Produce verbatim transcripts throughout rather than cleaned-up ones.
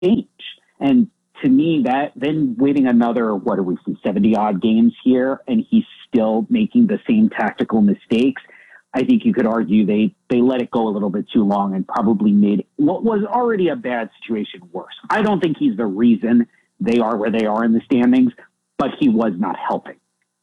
change. And to me, that then waiting another, what do we see, seventy odd games here, and he's still making the same tactical mistakes. I think you could argue they, they let it go a little bit too long and probably made what was already a bad situation worse. I don't think he's the reason they are where they are in the standings, but he was not helping.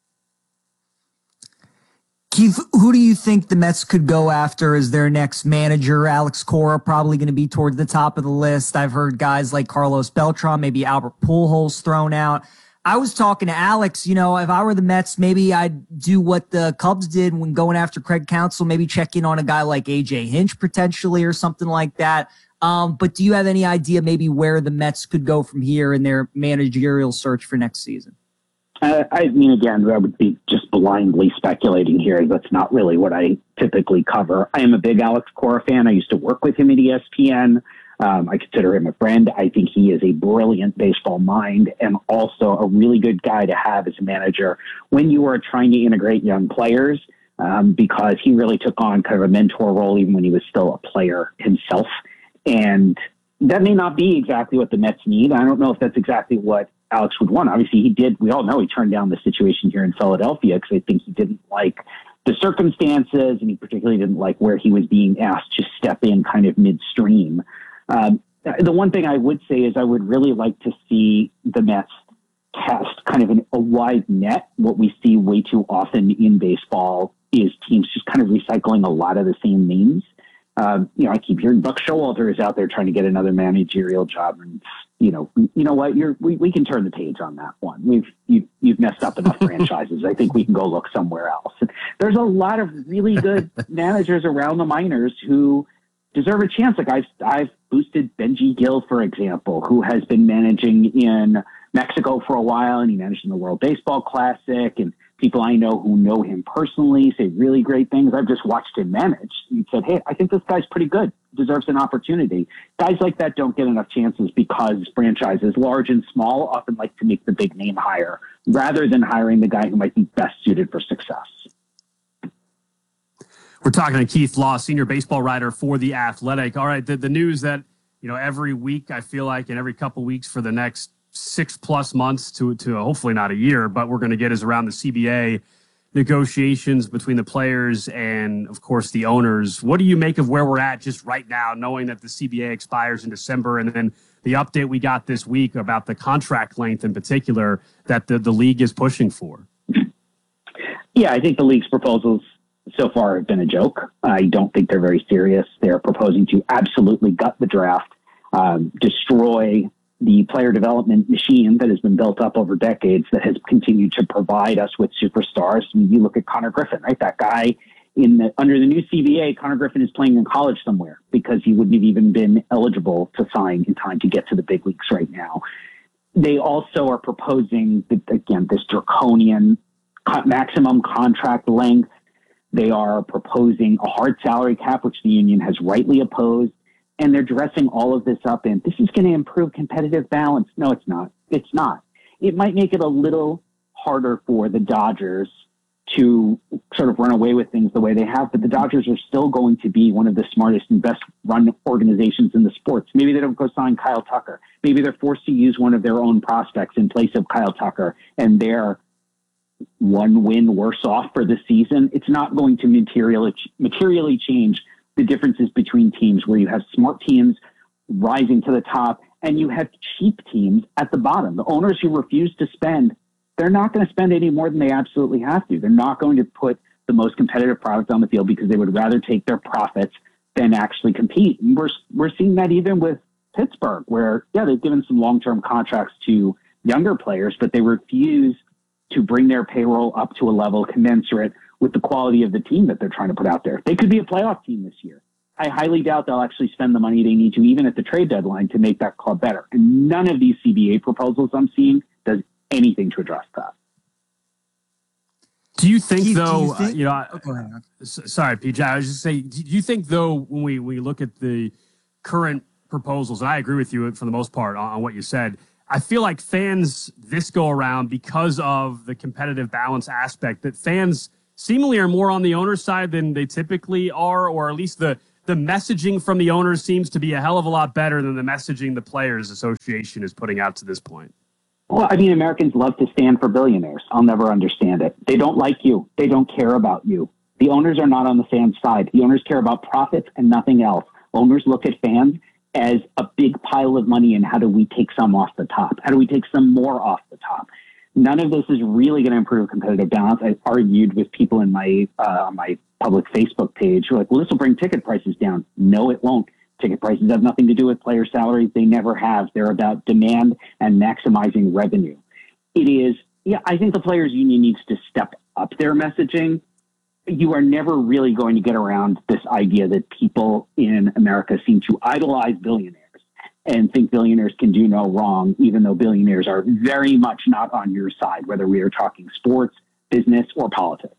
Keith, who do you think the Mets could go after as their next manager? Alex Cora probably going to be towards the top of the list. I've heard guys like Carlos Beltran, maybe Albert Pujols thrown out. I was talking to Alex, you know, if I were the Mets, maybe I'd do what the Cubs did when going after Craig Counsell, maybe check in on a guy like A J Hinch potentially or something like that. Um, but do you have any idea maybe where the Mets could go from here in their managerial search for next season? Uh, I mean, again, I would be just blindly speculating here. That's not really what I typically cover. I am a big Alex Cora fan. I used to work with him at E S P N. Um, I consider him a friend. I think he is a brilliant baseball mind and also a really good guy to have as a manager when you are trying to integrate young players, um, because he really took on kind of a mentor role even when he was still a player himself. And that may not be exactly what the Mets need. I don't know if that's exactly what Alex would want. Obviously, he did. We all know he turned down the situation here in Philadelphia because I think he didn't like the circumstances, and he particularly didn't like where he was being asked to step in kind of midstream. Um, the one thing I would say is I would really like to see the Mets cast kind of an, a wide net. What we see way too often in baseball is teams just kind of recycling a lot of the same names. Um, you know, I keep hearing Buck Showalter is out there trying to get another managerial job, and you know, you know what? You're we, we can turn the page on that one. We've you, you've messed up enough franchises. I think we can go look somewhere else. There's a lot of really good managers around the minors who deserve a chance. Like I've I've boosted Benji Gill, for example, who has been managing in Mexico for a while, and he managed in the World Baseball Classic, and people I know who know him personally say really great things. I've just watched him manage and said, hey, I think this guy's pretty good, deserves an opportunity. Guys like that don't get enough chances because franchises, large and small, often like to make the big name hire rather than hiring the guy who might be best suited for success. We're talking to Keith Law, senior baseball writer for The Athletic. All right, the, the news that, you know, every week, I feel like, and every couple weeks for the next six plus months to, to hopefully not a year, but we're going to get is around the C B A negotiations between the players and, of course, the owners. What do you make of where we're at just right now, knowing that the C B A expires in December, and then the update we got this week about the contract length in particular that the, the league is pushing for? Yeah, I think the league's proposals so far have been a joke. I don't think they're very serious. They're proposing to absolutely gut the draft, um, destroy the player development machine that has been built up over decades that has continued to provide us with superstars. I mean, you look at Connor Griffin, right? That guy in the, under the new C B A, Connor Griffin is playing in college somewhere because he wouldn't have even been eligible to sign in time to get to the big leagues right now. They also are proposing, again, this draconian maximum contract length. They are proposing a hard salary cap, which the union has rightly opposed. And they're dressing all of this up in, this is going to improve competitive balance. No, it's not. It's not. It might make it a little harder for the Dodgers to sort of run away with things the way they have, but the Dodgers are still going to be one of the smartest and best run organizations in the sports. Maybe they don't go sign Kyle Tucker. Maybe they're forced to use one of their own prospects in place of Kyle Tucker, and they're one win worse off for the season. It's not going to materially, materially change the differences between teams where you have smart teams rising to the top and you have cheap teams at the bottom. The owners who refuse to spend, they're not going to spend any more than they absolutely have to. They're not going to put the most competitive product on the field because they would rather take their profits than actually compete. And we're, we're seeing that even with Pittsburgh, where, yeah, they've given some long-term contracts to younger players, but they refuse to bring their payroll up to a level commensurate with the quality of the team that they're trying to put out there. They could be a playoff team this year. I highly doubt they'll actually spend the money they need to, even at the trade deadline, to make that club better. And none of these C B A proposals I'm seeing does anything to address that. Do you think, Keith, though, you, think, uh, you know, oh, go ahead. Sorry, P J, I was just saying, do you think, though, when we, we look at the current proposals, and I agree with you for the most part on, on what you said, I feel like fans this go around, because of the competitive balance aspect, that fans seemingly are more on the owner's side than they typically are, or at least the the messaging from the owners seems to be a hell of a lot better than the messaging the Players Association is putting out to this point. Well, I mean, Americans love to stand for billionaires. I'll never understand it. They don't like you. They don't care about you. The owners are not on the fans' side. The owners care about profits and nothing else. Owners look at fans as a big pile of money, and how do we take some off the top? How do we take some more off the top? None of this is really going to improve competitive balance. I argued with people in my uh, my public Facebook page who are like, well, this will bring ticket prices down. No, it won't. Ticket prices have nothing to do with player salaries. They never have. They're about demand and maximizing revenue. It is, yeah, I think the Players Union needs to step up their messaging. You are never really going to get around this idea that people in America seem to idolize billionaires and think billionaires can do no wrong, even though billionaires are very much not on your side, whether we are talking sports, business, or politics.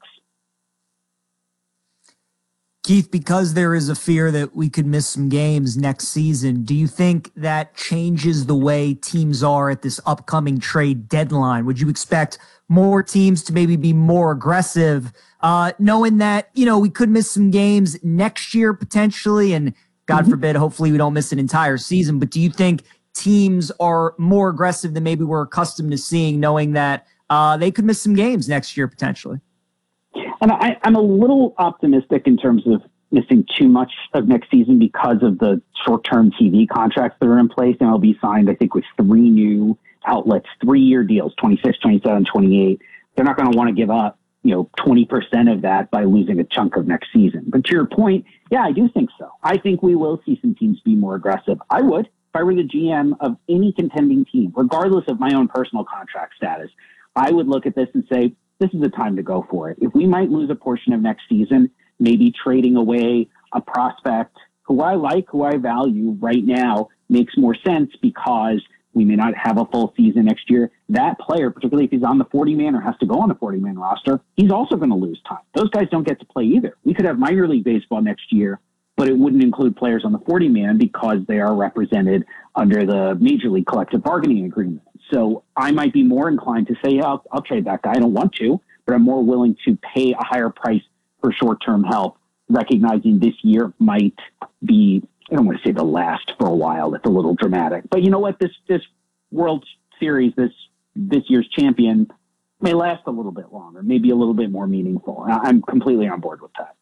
Keith, because there is a fear that we could miss some games next season, do you think that changes the way teams are at this upcoming trade deadline? Would you expect more teams to maybe be more aggressive, uh, knowing that, you know, we could miss some games next year potentially, and God mm-hmm. forbid, hopefully we don't miss an entire season, but do you think teams are more aggressive than maybe we're accustomed to seeing, knowing that uh, they could miss some games next year potentially? And I, I'm a little optimistic in terms of missing too much of next season because of the short-term T V contracts that are in place. And will be signed, I think, with three new outlets, three-year deals, twenty-six, twenty-seven, twenty-eight. They're not going to want to give up, you know, twenty percent of that by losing a chunk of next season. But to your point, yeah, I do think so. I think we will see some teams be more aggressive. I would, if I were the G M of any contending team, regardless of my own personal contract status, I would look at this and say, this is the time to go for it. If we might lose a portion of next season, maybe trading away a prospect who I like, who I value right now makes more sense because we may not have a full season next year. That player, particularly if he's on the forty-man or has to go on the forty-man roster, he's also going to lose time. Those guys don't get to play either. We could have minor league baseball next year, but it wouldn't include players on the forty-man because they are represented under the Major League collective bargaining agreement. So I might be more inclined to say, yeah, I'll, I'll trade that guy. I don't want to, but I'm more willing to pay a higher price for short-term help, recognizing this year might be, I don't want to say the last for a while. It's a little dramatic. But you know what? This this World Series, this this year's champion, may last a little bit longer, maybe a little bit more meaningful. I'm completely on board with that.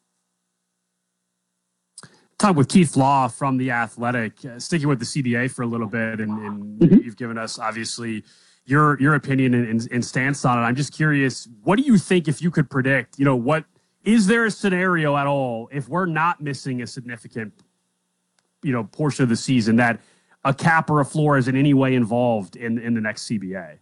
Talk with Keith Law from The Athletic, uh, sticking with the C B A for a little bit, and, and mm-hmm. you've given us, obviously, your your opinion and, and, and stance on it. I'm just curious, what do you think, if you could predict, you know, what is there a scenario at all if we're not missing a significant, you know, portion of the season that a cap or a floor is in any way involved in, in the next C B A?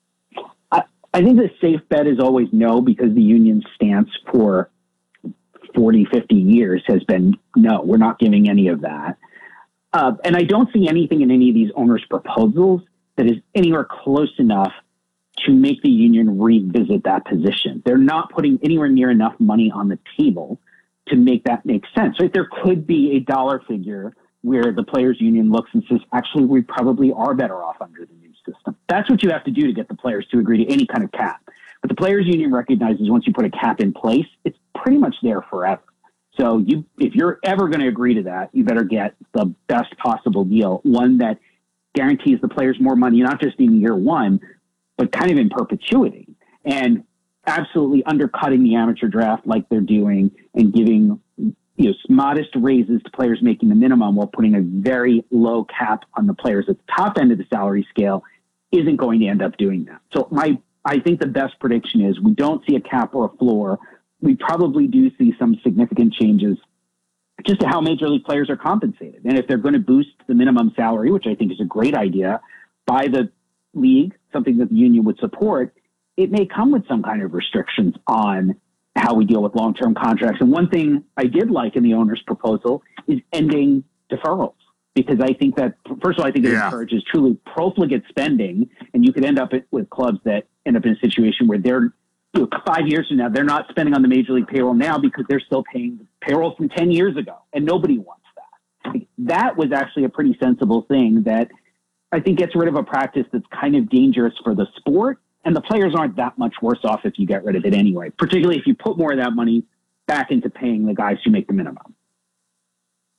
I, I think the safe bet is always no, because the union's stance for forty, fifty years has been, no, we're not giving any of that. Uh, and I don't see anything in any of these owners' proposals that is anywhere close enough to make the union revisit that position. They're not putting anywhere near enough money on the table to make that make sense. Right? There could be a dollar figure where the players' union looks and says, actually, we probably are better off under the new system. That's what you have to do to get the players to agree to any kind of cap. But the players' union recognizes once you put a cap in place, it's pretty much there forever. So you, if you're ever going to agree to that, you better get the best possible deal, one that guarantees the players more money, not just in year one, but kind of in perpetuity, and absolutely undercutting the amateur draft like they're doing and giving, you know, modest raises to players making the minimum while putting a very low cap on the players at the top end of the salary scale isn't going to end up doing that. So my I think the best prediction is we don't see a cap or a floor. We probably do see some significant changes just to how major league players are compensated. And if they're going to boost the minimum salary, which I think is a great idea, by the league, something that the union would support, it may come with some kind of restrictions on how we deal with long-term contracts. And one thing I did like in the owner's proposal is ending deferrals. Because I think that, first of all, I think it yeah. encourages truly profligate spending, and you could end up with clubs that end up in a situation where they're, you know, five years from now, they're not spending on the major league payroll now because they're still paying payroll from ten years ago, and nobody wants that. That was actually a pretty sensible thing that I think gets rid of a practice that's kind of dangerous for the sport, and the players aren't that much worse off if you get rid of it anyway, particularly if you put more of that money back into paying the guys who make the minimum.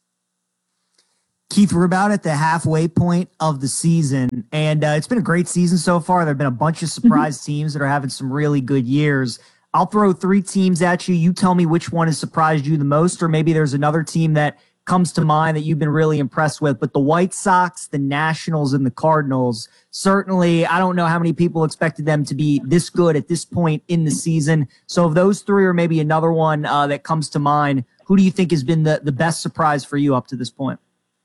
Keith, we're about at the halfway point of the season, and uh, it's been a great season so far. There have been a bunch of surprise mm-hmm. teams that are having some really good years. I'll throw three teams at you. You tell me which one has surprised you the most, or maybe there's another team that comes to mind that you've been really impressed with. But the White Sox, the Nationals, and the Cardinals, certainly, I don't know how many people expected them to be this good at this point in the season. So of those three, or maybe another one uh, that comes to mind, who do you think has been the, the best surprise for you up to this point?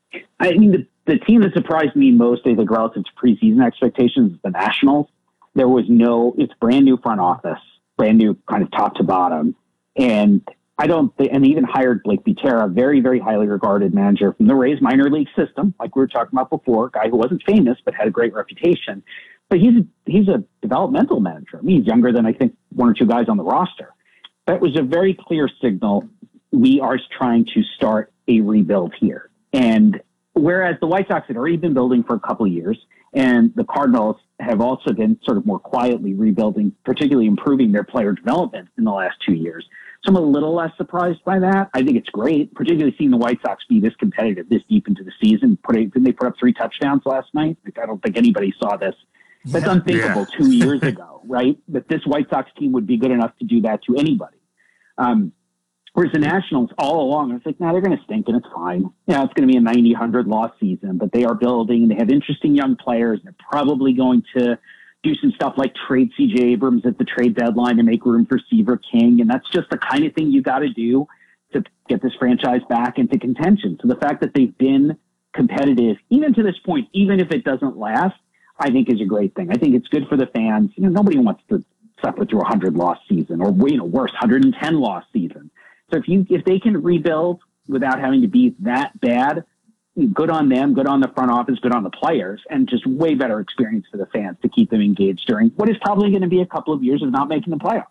I mean, the, the team that surprised me most, I think, relative to preseason expectations is the Nationals. There was no, it's brand new front office, brand new kind of top to bottom. And I don't think, and they even hired Blake Butera, a very, very highly regarded manager from the Rays minor league system, like we were talking about before, a guy who wasn't famous, but had a great reputation. But he's, he's a developmental manager. I mean, he's younger than I think one or two guys on the roster. That was a very clear signal. We are trying to start a rebuild here. And whereas the White Sox had already been building for a couple of years, and the Cardinals have also been sort of more quietly rebuilding, particularly improving their player development in the last two years. So I'm a little less surprised by that. I think it's great, particularly seeing the White Sox be this competitive this deep into the season. Putting, didn't they put up three touchdowns last night? Like, I don't think anybody saw this. That's yeah, unthinkable yeah. two years ago, right? That this White Sox team would be good enough to do that to anybody. Um, Whereas the Nationals all along, I was like, nah, they're going to stink and it's fine. Yeah, it's going to be a ninety, one hundred loss season, but they are building and they have interesting young players. They're probably going to do some stuff like trade C J Abrams at the trade deadline to make room for Seaver King. And that's just the kind of thing you got to do to get this franchise back into contention. So the fact that they've been competitive, even to this point, even if it doesn't last, I think is a great thing. I think it's good for the fans. You know, nobody wants to suffer through a one hundred loss season or, you know, worse, one hundred ten loss season. So if you if they can rebuild without having to be that bad, good on them, good on the front office, good on the players, and just way better experience for the fans to keep them engaged during what is probably going to be a couple of years of not making the playoffs.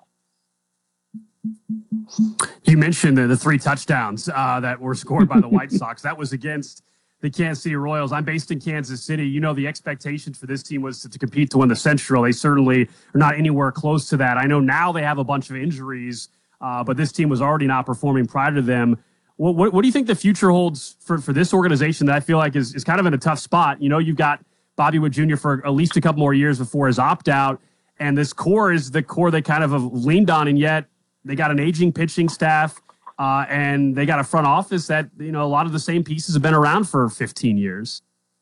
You mentioned the, the three touchdowns uh, that were scored by the White Sox. That was against the Kansas City Royals. I'm based in Kansas City. You know, the expectations for this team was to, to compete to win the Central. They certainly are not anywhere close to that. I know now they have a bunch of injuries, Uh, but this team was already not performing prior to them. What, what, what do you think the future holds for, for this organization that I feel like is, is kind of in a tough spot? You know, you've got Bobby Witt Junior for at least a couple more years before his opt-out, and this core is the core they kind of have leaned on, and yet they got an aging pitching staff, uh, and they got a front office that, you know, a lot of the same pieces have been around for fifteen years.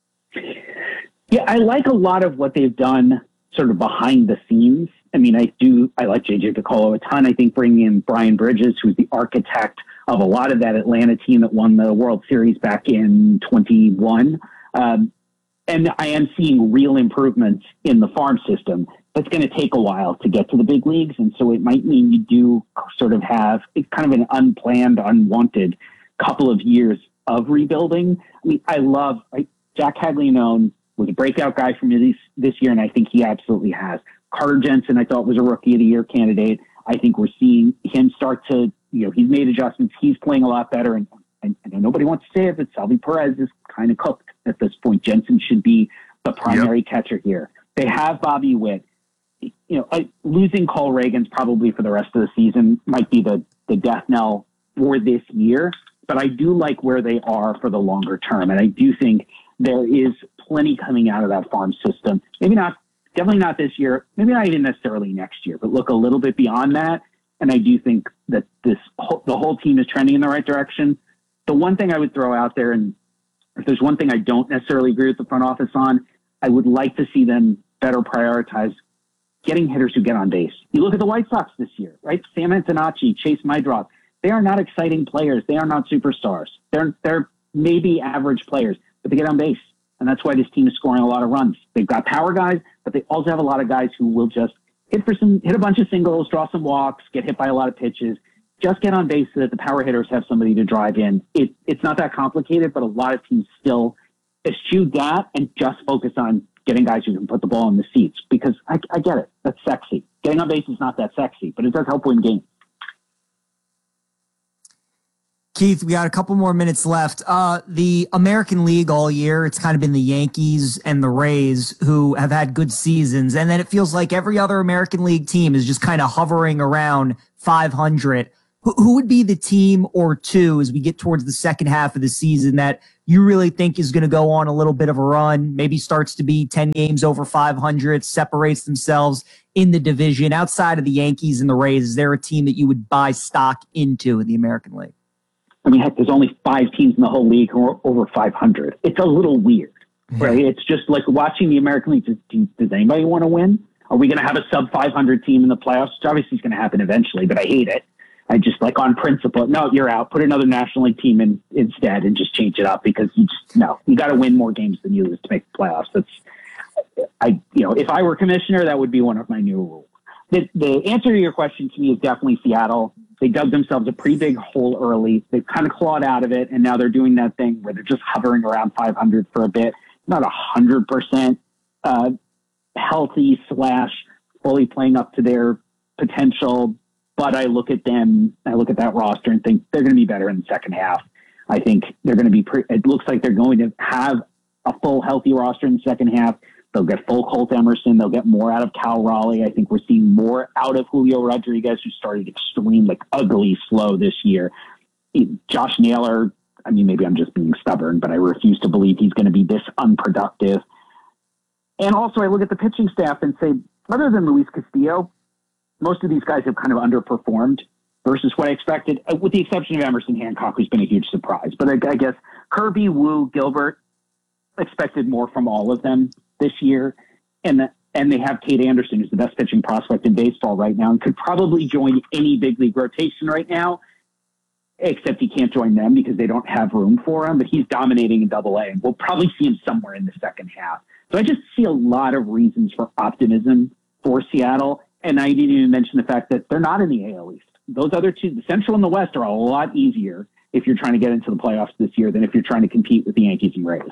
Yeah, I like a lot of what they've done sort of behind the scenes. I mean, I do, I like J J Picollo a ton. I think bringing in Brian Bridges, who's the architect of a lot of that Atlanta team that won the World Series back in twenty-one. Um, and I am seeing real improvements in the farm system. That's going to take a while to get to the big leagues. And so it might mean you do sort of have it's kind of an unplanned, unwanted couple of years of rebuilding. I mean, I love I, Jack Caglianone was a breakout guy for me this, this year, and I think he absolutely has. Carter Jensen, I thought, was a Rookie of the Year candidate. I think we're seeing him start to, you know, he's made adjustments. He's playing a lot better. And, and, and nobody wants to say it, but Salvi Perez is kind of cooked at this point. Jensen should be the primary yep. catcher here. They have Bobby Witt. You know, I, losing Cole Reagan's probably for the rest of the season might be the, the death knell for this year. But I do like where they are for the longer term. And I do think there is plenty coming out of that farm system. Maybe not. Definitely not this year, maybe not even necessarily next year, but look a little bit beyond that. And I do think that this whole, the whole team is trending in the right direction. The one thing I would throw out there, and if there's one thing I don't necessarily agree with the front office on, I would like to see them better prioritize getting hitters who get on base. You look at the White Sox this year, right? Sam Antonacci, Chase Maidrop. They are not exciting players. They are not superstars. They're, they're maybe average players, but they get on base. And that's why this team is scoring a lot of runs. They've got power guys, but they also have a lot of guys who will just hit for some, hit a bunch of singles, draw some walks, get hit by a lot of pitches, just get on base so that the power hitters have somebody to drive in. It, it's not that complicated, but a lot of teams still eschew that and just focus on getting guys who can put the ball in the seats because I, I get it. That's sexy. Getting on base is not that sexy, but it does help win games. Keith, we got a couple more minutes left. Uh, the American League all year, it's kind of been the Yankees and the Rays who have had good seasons. And then it feels like every other American League team is just kind of hovering around five hundred. Who, who would be the team or two as we get towards the second half of the season that you really think is going to go on a little bit of a run, maybe starts to be ten games over five hundred, separates themselves in the division outside of the Yankees and the Rays? Is there a team that you would buy stock into in the American League? I mean, heck, there's only five teams in the whole league who are over five hundred. It's a little weird, right? Yeah. It's just like watching the American League. Does, does anybody want to win? Are we going to have a sub five hundred team in the playoffs? Which obviously is going to happen eventually, but I hate it. I just like on principle, no, you're out. Put another National League team in instead and just change it up because you just, no, you got to win more games than you lose to make the playoffs. That's, I, you know, if I were commissioner, that would be one of my new rules. The, the answer to your question to me is definitely Seattle. They dug themselves a pretty big hole early. They've kind of clawed out of it, and now they're doing that thing where they're just hovering around five hundred for a bit. Not one hundred percent uh, healthy slash fully playing up to their potential. But I look at them, I look at that roster and think they're going to be better in the second half. I think they're going to be, pre- it looks like they're going to have a full healthy roster in the second half. They'll get full Colt Emerson. They'll get more out of Cal Raleigh. I think we're seeing more out of Julio Rodriguez, who started extreme, like ugly slow this year. Josh Naylor, I mean, maybe I'm just being stubborn, but I refuse to believe he's going to be this unproductive. And also I look at the pitching staff and say, other than Luis Castillo, most of these guys have kind of underperformed versus what I expected, with the exception of Emerson Hancock, who's been a huge surprise. But I, I guess Kirby, Wu, Gilbert, expected more from all of them this year. And the, and they have Tate Anderson, who's the best pitching prospect in baseball right now and could probably join any big league rotation right now, except he can't join them because they don't have room for him. But he's dominating in Double A, and we'll probably see him somewhere in the second half. So I just see a lot of reasons for optimism for Seattle. And I didn't even mention the fact that they're not in the A L East. Those other two, the Central and the West, are a lot easier if you're trying to get into the playoffs this year than if you're trying to compete with the Yankees and Rays.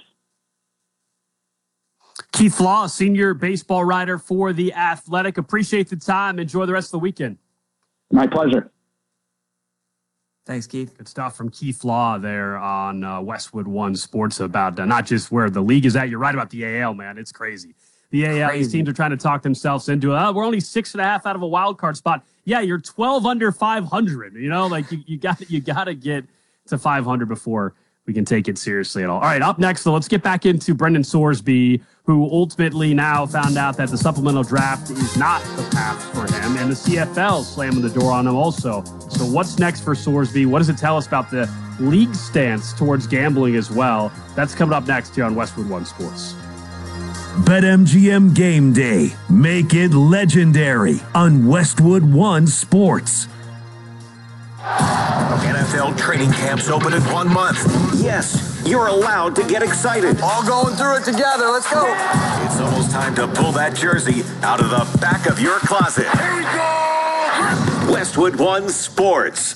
Keith Law, senior baseball writer for The Athletic. Appreciate the time. Enjoy the rest of the weekend. My pleasure. Thanks, Keith. Good stuff from Keith Law there on uh, Westwood One Sports about uh, not just where the league is at. You're right about the A L, man. It's crazy. The A L, these teams are trying to talk themselves into, oh, we're only six and a half out of a wild card spot. Yeah, you're twelve under five hundred. You know, like you, you got you got to get to five hundred before we can take it seriously at all. All right, up next, though, let's get back into Brendan Sorsby, who ultimately now found out that the supplemental draft is not the path for him, and the C F L slamming the door on him also. So what's next for Sorsby? What does it tell us about the league stance towards gambling as well? That's coming up next here on Westwood One Sports. BetMGM Game Day. Make it legendary on Westwood One Sports. N F L training camps open in one month. Yes, you're allowed to get excited. All going through it together. Let's go. It's almost time to pull that jersey out of the back of your closet. Here we go. Westwood One Sports.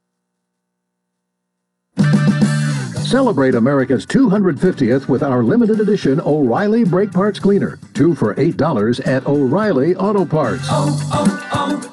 Celebrate America's two hundred fiftieth with our limited edition O'Reilly Brake Parts Cleaner. Two for eight dollars at O'Reilly Auto Parts. Oh,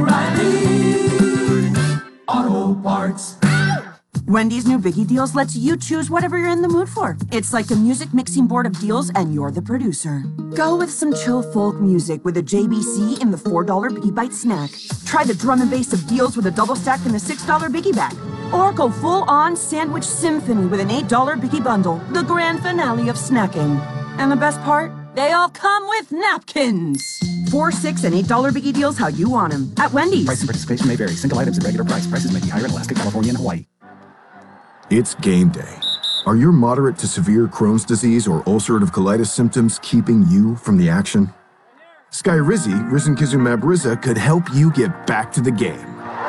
oh, oh, O'Reilly Auto Parts. Wendy's new Biggie Deals lets you choose whatever you're in the mood for. It's like a music mixing board of deals, and you're the producer. Go with some chill folk music with a J B C in the four dollar Biggie Bite snack. Try the drum and bass of deals with a double stack in the six dollar Biggie Bag. Or go full-on sandwich symphony with an eight dollar Biggie Bundle, the grand finale of snacking. And the best part? They all come with napkins. Four, six, and eight dollar Biggie Deals how you want them at Wendy's. Price and participation may vary. Single items at regular price. Prices may be higher in Alaska, California, and Hawaii. It's game day. Are your moderate to severe Crohn's disease or ulcerative colitis symptoms keeping you from the action? Skyrizi, risankizumab Riza, could help you get back to the game.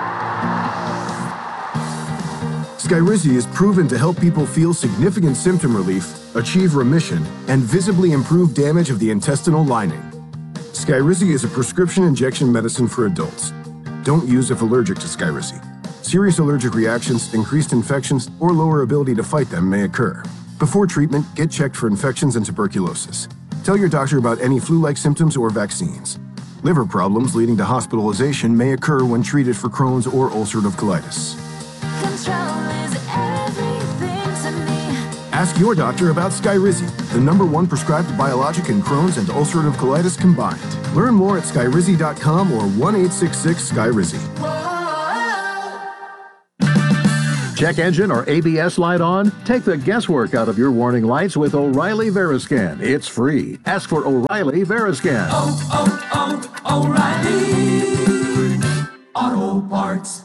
Skyrizi is proven to help people feel significant symptom relief, achieve remission, and visibly improve damage of the intestinal lining. Skyrizi is a prescription injection medicine for adults. Don't use if allergic to Skyrizi. Serious allergic reactions, increased infections, or lower ability to fight them may occur. Before treatment, get checked for infections and tuberculosis. Tell your doctor about any flu-like symptoms or vaccines. Liver problems leading to hospitalization may occur when treated for Crohn's or ulcerative colitis. Ask your doctor about Skyrizi, the number one prescribed biologic in Crohn's and ulcerative colitis combined. Learn more at skyrizi dot com or one eight six six Skyrizi. Check engine or A B S light on? Take the guesswork out of your warning lights with O'Reilly Veriscan. It's free. Ask for O'Reilly Veriscan. Oh, oh, oh, O'Reilly Auto Parts.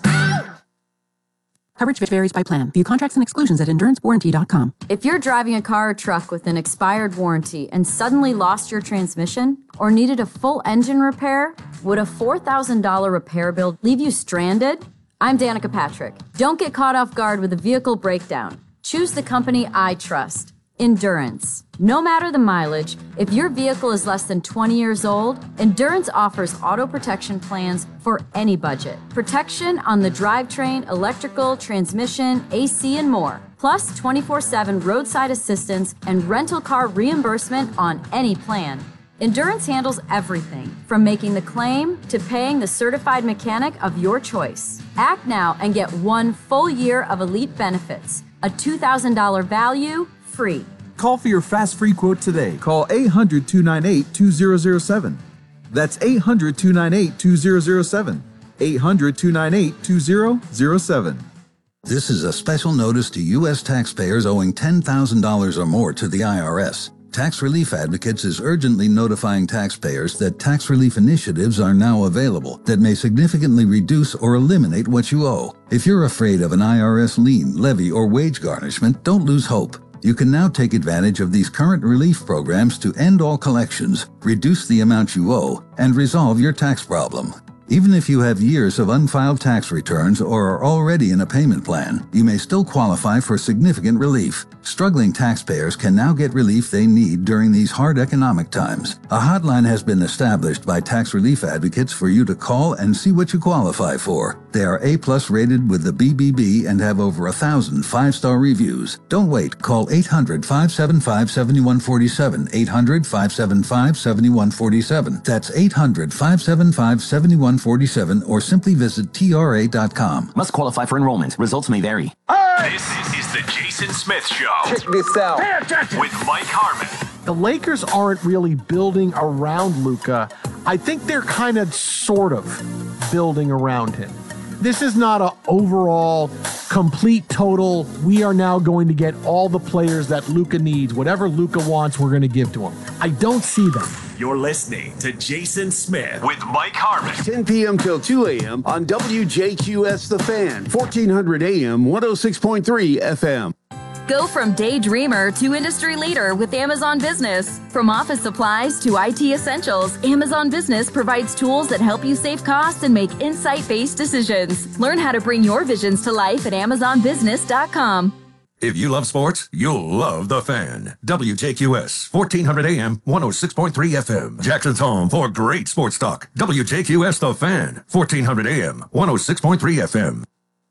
Coverage varies by plan. View contracts and exclusions at endurance warranty dot com. If you're driving a car or truck with an expired warranty and suddenly lost your transmission or needed a full engine repair, would a four thousand dollars repair bill leave you stranded? I'm Danica Patrick. Don't get caught off guard with a vehicle breakdown. Choose the company I trust, Endurance. No matter the mileage, if your vehicle is less than twenty years old, Endurance offers auto protection plans for any budget. Protection on the drivetrain, electrical, transmission, A C, and more. Plus twenty-four seven roadside assistance and rental car reimbursement on any plan. Endurance handles everything from making the claim to paying the certified mechanic of your choice. Act now and get one full year of elite benefits. A two thousand dollars value, free. Call for your fast free quote today. Call eight hundred, two nine eight, two zero zero seven. That's eight hundred, two nine eight, two zero zero seven. eight hundred, two nine eight, two zero zero seven. This is a special notice to U S taxpayers owing ten thousand dollars or more to the I R S. Tax Relief Advocates is urgently notifying taxpayers that tax relief initiatives are now available that may significantly reduce or eliminate what you owe. If you're afraid of an I R S lien, levy, or wage garnishment, don't lose hope. You can now take advantage of these current relief programs to end all collections, reduce the amount you owe, and resolve your tax problem. Even if you have years of unfiled tax returns or are already in a payment plan, you may still qualify for significant relief. Struggling taxpayers can now get relief they need during these hard economic times. A hotline has been established by Tax Relief Advocates for you to call and see what you qualify for. They are A-plus rated with the B B B and have over a thousand five-star reviews. Don't wait. Call eight hundred, five seven five, seven one four seven, eight hundred, five seven five, seven one four seven. That's eight hundred, five seven five, seven one four seven or simply visit T R A dot com. Must qualify for enrollment. Results may vary. This is the Jason Smith Show. Check this out. With Mike Harmon. The Lakers aren't really building around Luka. I think they're kind of sort of building around him. This is not an overall, complete, total, we are now going to get all the players that Luka needs. Whatever Luka wants, we're going to give to him. I don't see that. You're listening to Jason Smith with Mike Harmon. ten p.m. till two a.m. on W J Q S The Fan, fourteen hundred A M, one oh six point three F M. Go from daydreamer to industry leader with Amazon Business. From office supplies to I T essentials, Amazon Business provides tools that help you save costs and make insight-based decisions. Learn how to bring your visions to life at amazon business dot com. If you love sports, you'll love The Fan. W J Q S, fourteen hundred A M, one oh six point three F M. Jackson's home for great sports talk. W J Q S The Fan, fourteen hundred A M, one oh six point three F M.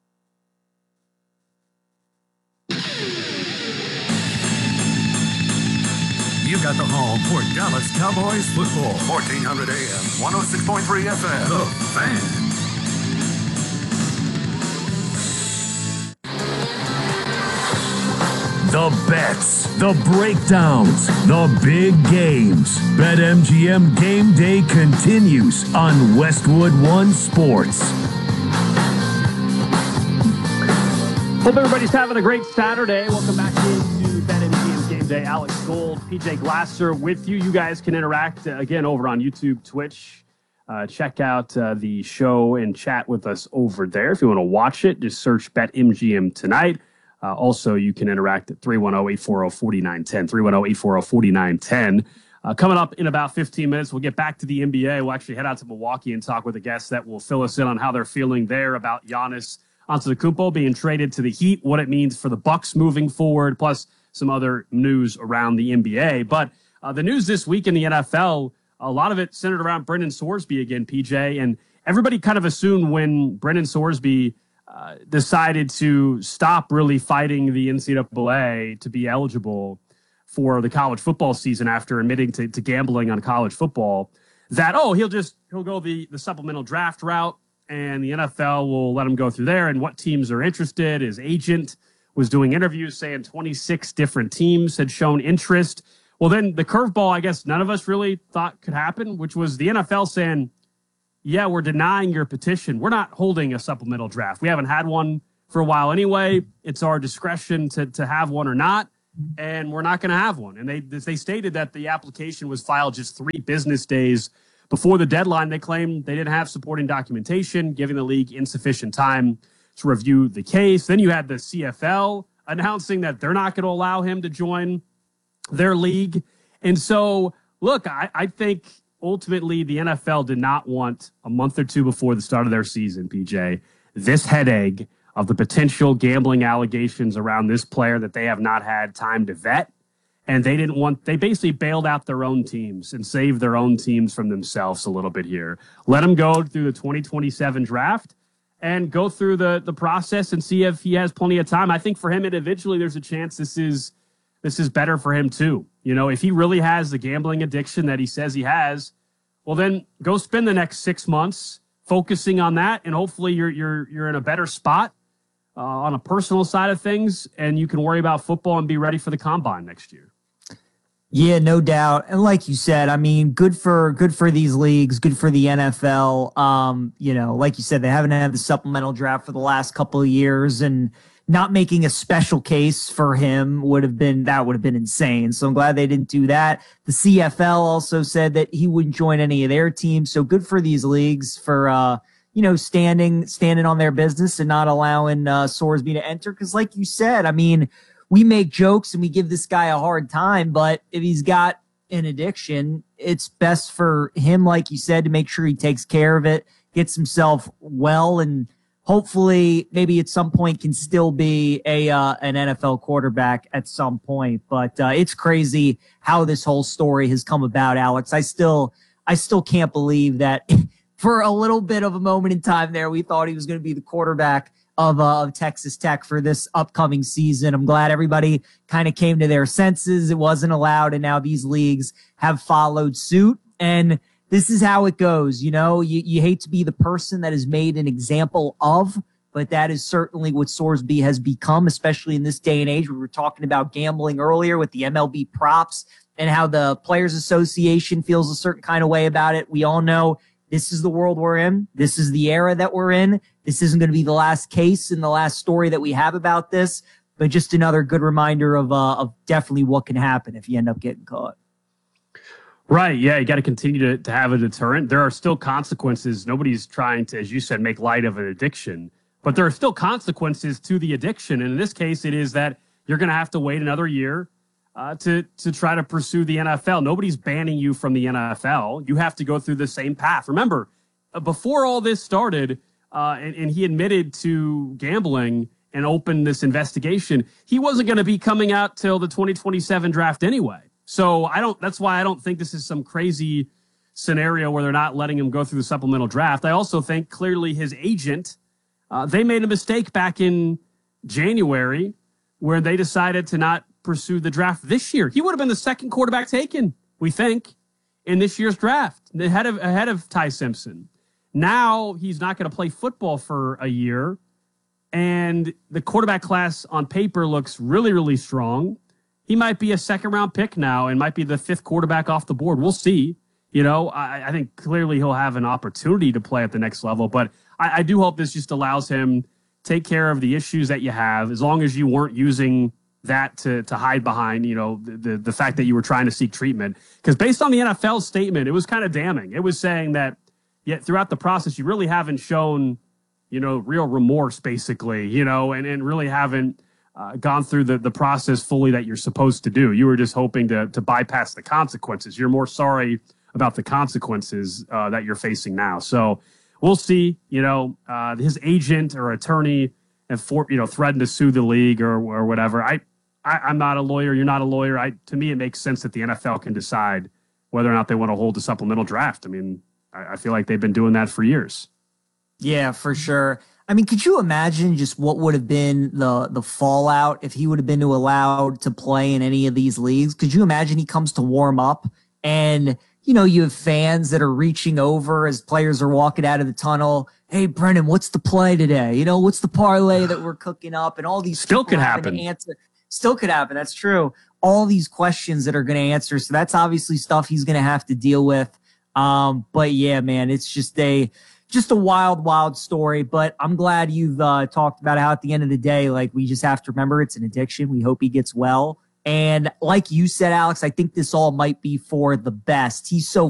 You got the home for Dallas Cowboys football. fourteen hundred A M, one oh six point three F M. The Fan. The bets, the breakdowns, the big games. BetMGM Game Day continues on Westwood One Sports. Hope everybody's having a great Saturday. Welcome back into BetMGM Game Day. Alex Gold, P J Glasser with you. You guys can interact uh, again over on YouTube, Twitch. Uh, check out uh, the show and chat with us over there. If you want to watch it, just search BetMGM tonight. Uh, also, you can interact at three one zero, eight four zero, four nine one zero, three one zero, eight four zero, four nine one zero. Uh, coming up in about fifteen minutes, we'll get back to the N B A. We'll actually head out to Milwaukee and talk with a guest that will fill us in on how they're feeling there about Giannis Antetokounmpo being traded to the Heat, what it means for the Bucks moving forward, plus some other news around the N B A. But uh, the news this week in the N F L, a lot of it centered around Brendan Sorsby again, P J. And everybody kind of assumed when Brendan Sorsby uh, decided to stop really fighting the N C double A to be eligible for the college football season after admitting to, to gambling on college football, that, oh, he'll just he'll go the, the supplemental draft route and the N F L will let him go through there. And what teams are interested? His agent was doing interviews saying twenty-six different teams had shown interest. Well, then the curveball, I guess none of us really thought could happen, which was the N F L saying, yeah, we're denying your petition. We're not holding a supplemental draft. We haven't had one for a while anyway. It's our discretion to, to have one or not, and we're not going to have one. And they they stated that the application was filed just three business days before the deadline. They claimed they didn't have supporting documentation, giving the league insufficient time to review the case. Then you had the C F L announcing that they're not going to allow him to join their league. And so, look, I, I think ultimately the N F L did not want a month or two before the start of their season, P J, this headache of the potential gambling allegations around this player that they have not had time to vet. And they didn't want, they basically bailed out their own teams and saved their own teams from themselves a little bit here. Let them go through the twenty twenty-seven draft and go through the, the process and see if he has plenty of time. I think for him individually, there's a chance this is, this is better for him too. You know, if he really has the gambling addiction that he says he has, well, then go spend the next six months focusing on that. And hopefully you're, you're, you're in a better spot uh, on a personal side of things, and you can worry about football and be ready for the combine next year. Yeah, no doubt. And like you said, I mean, good for good for these leagues, good for the N F L. Um, you know, like you said, they haven't had the supplemental draft for the last couple of years, and not making a special case for him would have been, that would have been insane. So I'm glad they didn't do that. The C F L also said that he wouldn't join any of their teams. So good for these leagues for, uh, you know, standing, standing on their business and not allowing uh, Sorsby to enter. Cause like you said, I mean, we make jokes and we give this guy a hard time, but if he's got an addiction, it's best for him, like you said, to make sure he takes care of it, gets himself well, and hopefully maybe at some point can still be a uh, an N F L quarterback at some point. But uh, it's crazy how this whole story has come about, Alex. I still, I still can't believe that for a little bit of a moment in time there, we thought he was going to be the quarterback of, uh, of Texas Tech for this upcoming season. I'm glad everybody kind of came to their senses. It wasn't allowed, and now these leagues have followed suit. And this is how it goes. You know, you, you hate to be the person that is made an example of, but that is certainly what Sorsby has become, especially in this day and age. We were talking about gambling earlier with the M L B props and how the Players Association feels a certain kind of way about it. We all know this is the world we're in. This is the era that we're in. This isn't going to be the last case and the last story that we have about this, but just another good reminder of, uh, of definitely what can happen if you end up getting caught. Right. Yeah. You got to continue to, to have a deterrent. There are still consequences. Nobody's trying to, as you said, make light of an addiction, but there are still consequences to the addiction. And in this case, it is that you're going to have to wait another year uh, to, to try to pursue the N F L. Nobody's banning you from the N F L. You have to go through the same path. Remember, uh, before all this started, uh, and, and he admitted to gambling and opened this investigation, he wasn't going to be coming out till the twenty twenty-seven draft anyway. So I don't, that's why I don't think this is some crazy scenario where they're not letting him go through the supplemental draft. I also think clearly his agent, uh, they made a mistake back in January where they decided to not pursue the draft this year. He would have been the second quarterback taken, we think, in this year's draft, ahead of, ahead of Ty Simpson. Now he's not going to play football for a year, and the quarterback class on paper looks really, really strong. He might be a second round pick now and might be the fifth quarterback off the board. We'll see. You know, I, I think clearly he'll have an opportunity to play at the next level, but I, I do hope this just allows him to take care of the issues that you have, as long as you weren't using that to, to hide behind, you know, the, the, the fact that you were trying to seek treatment. Because based on the N F L's statement, it was kind of damning. It was saying that yet throughout the process, you really haven't shown, you know, real remorse, basically, you know, and, and really haven't Uh, gone through the, the process fully that you're supposed to do. You were just hoping to to bypass the consequences. You're more sorry about the consequences uh, that you're facing now. So we'll see. You know, uh, his agent or attorney and for you know threatened to sue the league or or whatever. I, I I'm not a lawyer. You're not a lawyer. I to me it makes sense that the N F L can decide whether or not they want to hold a supplemental draft. I mean, I, I feel like they've been doing that for years. Yeah, for sure. I mean, could you imagine just what would have been the the fallout if he would have been allowed to play in any of these leagues? Could you imagine he comes to warm up and, you know, you have fans that are reaching over as players are walking out of the tunnel. Hey, Brennan, what's the play today? You know, what's the parlay that we're cooking up? And all these still could happen. Answer, still could happen. That's true. All these questions that are going to answer. So that's obviously stuff he's going to have to deal with. Um, but yeah, man, it's just a just a wild, wild story. But I'm glad you've uh, talked about how at the end of the day, like, we just have to remember it's an addiction. We hope he gets well. And like you said, Alex, I think this all might be for the best. He's so